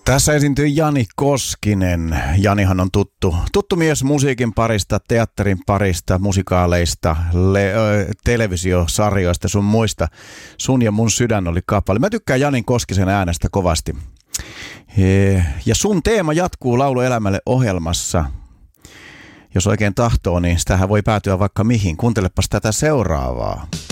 Tässä esiintyi Jani Koskinen. Janihan on tuttu mies musiikin parista, teatterin parista, musikaaleista, televisiosarjoista sun muista. Sun ja mun sydän oli kappale. Mä tykkään Janin Koskisen äänestä kovasti. Ja sun teema jatkuu Laulu elämälle -ohjelmassa. Jos oikein tahtoo, niin sitähän voi päätyä vaikka mihin. Kuuntelepas tätä seuraavaa.